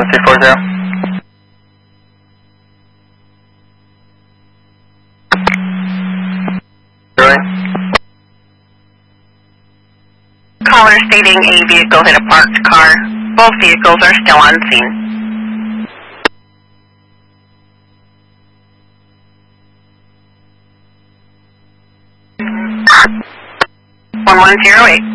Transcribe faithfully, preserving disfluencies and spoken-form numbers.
seven three four zero. Caller stating a vehicle hit a parked car. Both vehicles are still on scene. one one zero eight.